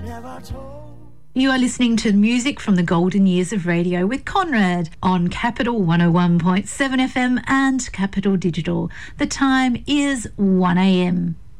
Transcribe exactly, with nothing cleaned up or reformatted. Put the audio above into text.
You are listening to music from the golden years of radio with Conrad on Capital one oh one point seven F M and Capital Digital. The time is one a m.